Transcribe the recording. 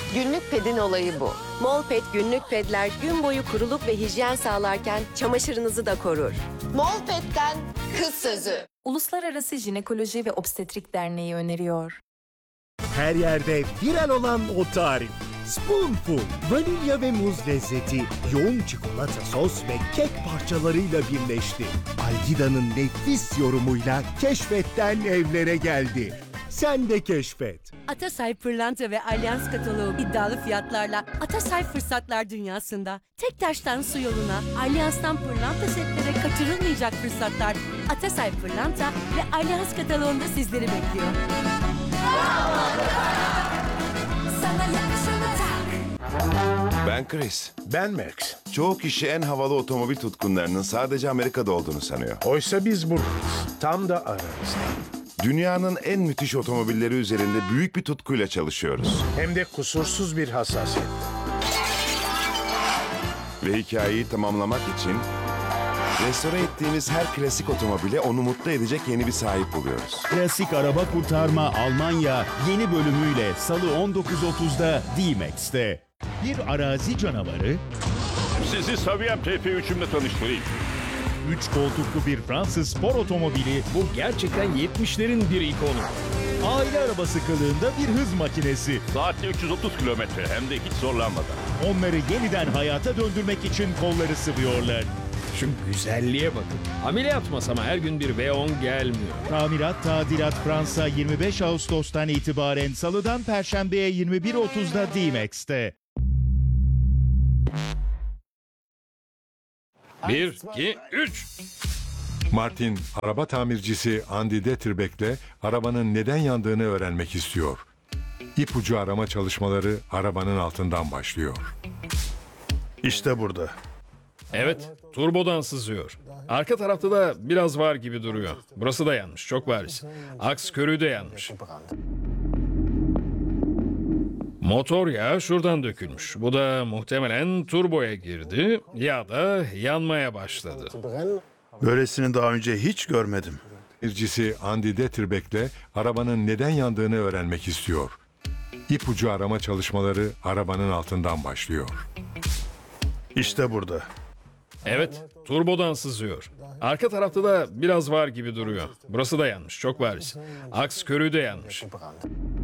Günlük pedin olayı bu. Molpet günlük pedler gün boyu kuruluk ve hijyen sağlarken çamaşırınızı da korur. Molpet'ten kız sözü. Uluslararası Jinekoloji ve Obstetrik Derneği öneriyor. Her yerde viral olan o tarif. Spoonful, vanilya ve muz lezzeti, yoğun çikolata sos ve kek parçalarıyla birleşti. Algida'nın nefis yorumuyla keşfetten evlere geldi. Sen de keşfet. Atasay Pırlanta ve Alyans kataloğu iddialı fiyatlarla Atasay Fırsatlar Dünyası'nda tek taştan su yoluna, Alyans'tan pırlanta setlere kaçırılmayacak fırsatlar Atasay Pırlanta ve Alyans kataloğunda sizleri bekliyor. Ben Chris. Ben Max. Çoğu kişi en havalı otomobil tutkunlarının sadece Amerika'da olduğunu sanıyor. Oysa biz buradayız. Tam da aramızda. Dünyanın en müthiş otomobilleri üzerinde büyük bir tutkuyla çalışıyoruz. Hem de kusursuz bir hassasiyet. Ve hikayeyi tamamlamak için restore ettiğimiz her klasik otomobile onu mutlu edecek yeni bir sahip buluyoruz. Klasik Araba Kurtarma Almanya yeni bölümüyle Salı 19.30'da D-Max'te. Bir arazi canavarı, Sizi Saviyem TP3'ümle tanıştırayım. 3 koltuklu bir Fransız spor otomobili, bu gerçekten 70'lerin bir ikonu. Aile arabası kılığında bir hız makinesi. Saatte 330 kilometre hem de hiç zorlanmadan. Onları yeniden hayata döndürmek için kolları sıvıyorlar. Şu güzelliğe bakın. Ameliyat masama her gün bir V10 gelmiyor. Tamirat Tadilat Fransa 25 Ağustos'tan itibaren Salı'dan Perşembe'ye 21.30'da D-Max'te. 1, 2, 3. Martin, araba tamircisi Andy Detterbeck'le arabanın neden yandığını öğrenmek istiyor. İpucu arama çalışmaları arabanın altından başlıyor. İşte burada. Evet, turbodan sızıyor. Arka tarafta da biraz var gibi duruyor. Burası da yanmış, çok bariz. Aks körüğü de yanmış. Motor yağı şuradan dökülmüş. Bu da muhtemelen turboya girdi ya da yanmaya başladı. Böylesini daha önce hiç görmedim. Tamircisi Andy Detterbeck'le arabanın neden yandığını öğrenmek istiyor. İpucu arama çalışmaları arabanın altından başlıyor. İşte burada. Evet, turbodan sızıyor. Arka tarafta da biraz var gibi duruyor. Burası da yanmış, çok bariz. Aks körüğü de yanmış.